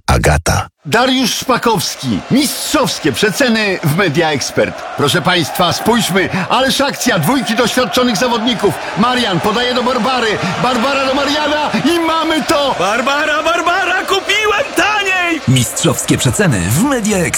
Agata. Dariusz Szpakowski. Mistrzowskie przeceny w Media Expert. Proszę Państwa, spójrzmy. Ależ akcja, dwójki doświadczonych zawodników. Marian podaje do Barbary. Barbara do Mariana i mamy to! Barbara, kupiłem taniej! Mistrzowskie przeceny w Media Expert.